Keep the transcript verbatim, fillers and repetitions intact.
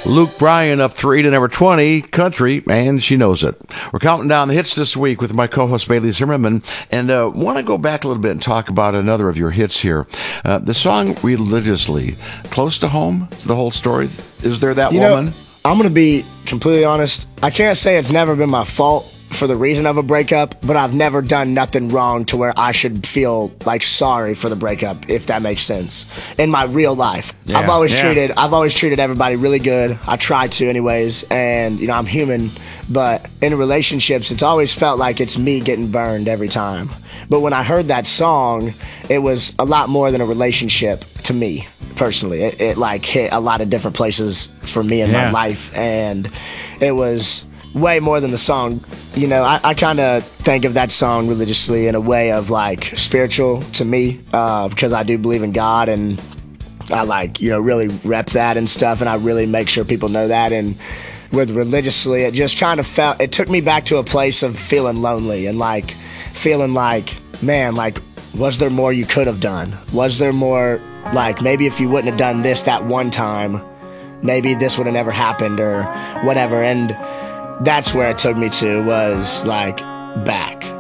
Luke Bryan up three to number twenty, Country, and She Knows It. We're counting down the hits this week with my co-host Bailey Zimmerman, and uh, want to go back a little bit and talk about another of your hits here. Uh, the song Religiously, close to home, the whole story. Is there that you woman? Know, I'm going to be completely honest. I can't say it's never been my fault for the reason of a breakup, but I've never done nothing wrong to where I should feel like sorry for the breakup, if that makes sense. In my real life, yeah, I've always yeah. treated I've always treated everybody really good. I try to, anyways, and you know I'm human. But in relationships, it's always felt like it's me getting burned every time. But when I heard that song, it was a lot more than a relationship to me personally. It, it like hit a lot of different places for me in yeah. my life, and it was way more than the song. You know, I, I kind of think of that song religiously in a way of like spiritual to me, uh, because I do believe in God, and I like, you know, really rep that and stuff, and I really make sure people know that. And with religiously, it just kind of felt, it took me back to a place of feeling lonely and like feeling like, man, like, was there more you could have done? Was there more, like, maybe if you wouldn't have done this that one time, maybe this would have never happened or whatever. And that's where it took me to, was like back.